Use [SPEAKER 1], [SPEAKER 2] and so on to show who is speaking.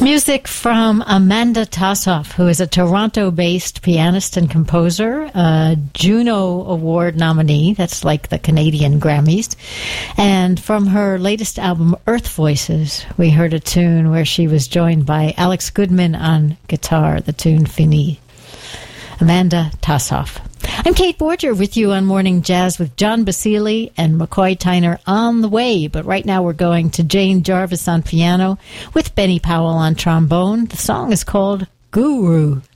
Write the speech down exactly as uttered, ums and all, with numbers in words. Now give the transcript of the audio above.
[SPEAKER 1] Music from Amanda Tassoff, who is a Toronto-based pianist and composer, a Juno Award nominee, that's like the Canadian Grammys. And from her latest album, Earth Voices, we heard a tune where she was joined by Alex Goodman on guitar, the tune Fini. Amanda Tassoff. I'm Kate Borger with you on Morning Jazz with John Basile and McCoy Tyner on the way. But right now we're going to Jane Jarvis on piano with Benny Powell on trombone. The song is called Guru.